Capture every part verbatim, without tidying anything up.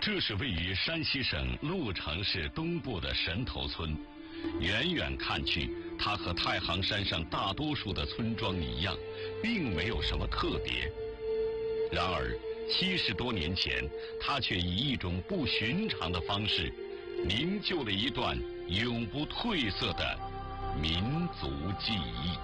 这是位于山西省鹿城市东部的神头村，远远看去，它和太行山上大多数的村庄一样，并没有什么特别。然而，七十多年前，它却以一种不寻常的方式，凝就了一段永不褪色的民族记忆。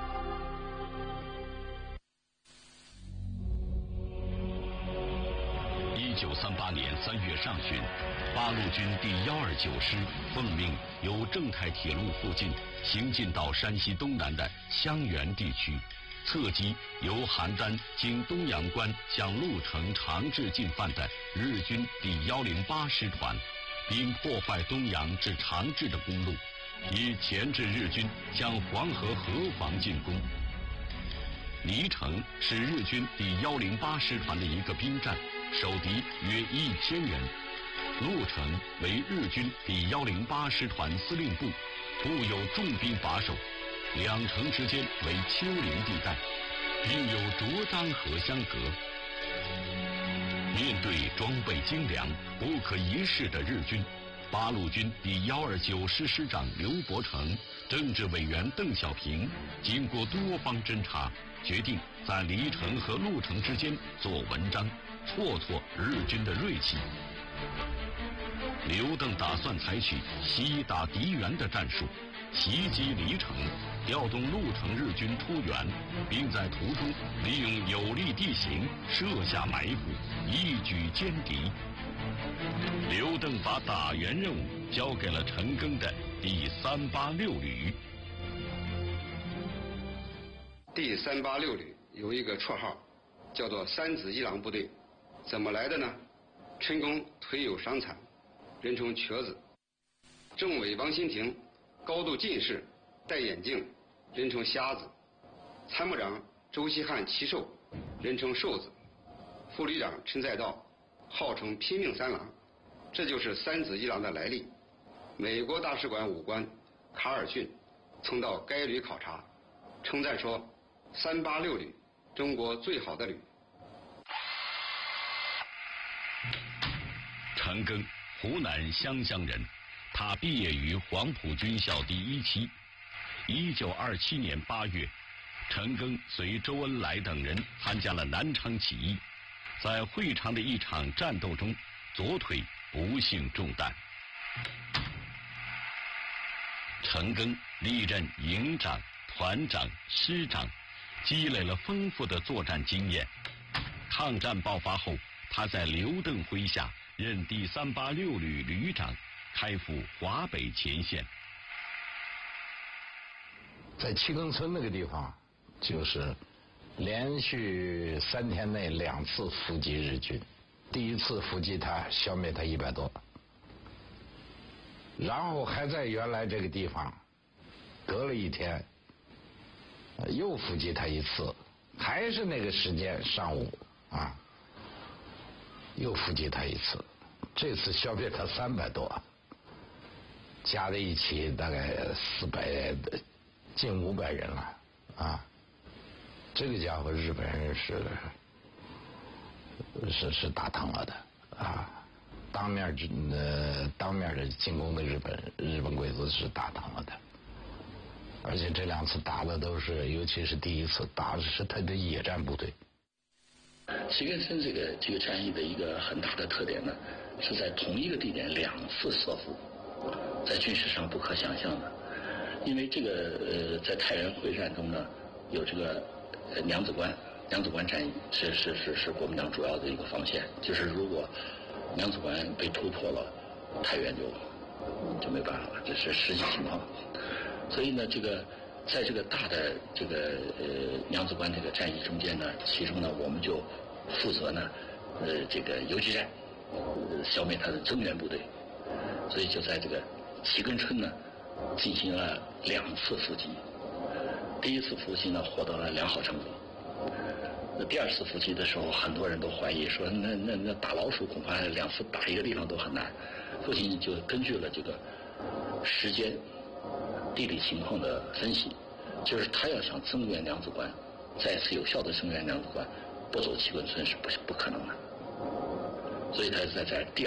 一九三八年三月上旬，八路军第幺二九师奉命由正太铁路附近行进到山西东南的襄垣地区，侧击由邯郸经东阳关向鹿城、长治进犯的日军第幺零八师团，并破坏东阳至长治的公路，以钳制日军向黄河河防进攻。黎城是日军第幺零八师团的一个兵站，守敌约一千人。鹿城为日军第幺零八师团司令部，布有重兵把守，两城之间为丘陵地带，并有卓漳河相隔。面对装备精良、不可一世的日军，八路军第幺二九师师长刘伯承、政治委员邓小平经过多方侦查，决定在黎城和鹿城之间做文章，挫挫日军的锐气。刘邓打算采取西打敌援的战术，袭击黎城，调动鹿城日军出援，并在途中利用有利地形设下埋伏，一举歼敌。刘邓把打援任务交给了陈赓的第三八六旅。 第三八六旅有一个绰号，叫做三子一郎部队。怎么来的呢？陈赓腿有伤残，人称瘸子；政委王新亭高度近视，戴眼镜，人称瞎子；参谋长周希汉奇瘦，人称瘦子；副旅长陈再道号称拼命三郎。这就是三子一郎的来历。美国大使馆武官卡尔逊曾到该旅考察，称赞说三八六旅中国最好的旅。 陈赓，湖南湘乡人，他毕业于黄埔军校第一期。一九二七年八月，陈赓随周恩来等人参加了南昌起义，在会昌的一场战斗中，左腿不幸中弹。陈赓历任营长、团长、师长，积累了丰富的作战经验。抗战爆发后，他在刘邓麾下任第三八六旅旅长，开赴华北前线。 在七更村那个地方，就是连续三天内两次伏击日军。第一次伏击他，消灭他一百多，然后还在原来这个地方隔了一天又伏击他一次，还是那个时间上午啊，又伏击他一次，这次消灭他三百多，加在一起大概四百近五百人了啊！这个家伙日本人是是是打疼了的啊！当面呃当面的进攻的日本日本鬼子是打疼了的，而且这两次打的都是，尤其是第一次打的是他的野战部队。 七更村这个这个战役的一个很大的特点呢，是在同一个地点两次设伏，在军事上不可想象的。因为这个呃，在太原会战中呢，有这个呃娘子关，娘子关战役是是是是国民党主要的一个防线，就是如果娘子关被突破了，太原就就没办法了，这是实际情况。所以呢，这个在这个大的这个呃娘子关这个战役中间呢，其中呢我们就负责呢呃这个游击战，呃消灭他的增援部队，所以就在这个七更村呢进行了两次伏击。第一次伏击呢获得了良好成果，那第二次伏击的时候，很多人都怀疑说，那那那打老鼠恐怕两次打一个地方都很难。父亲就根据了这个时间、地理情况的分析，就是他要想增援娘子关，再次有效的增援娘子关，不走七更村是不不可能的。所以他在在第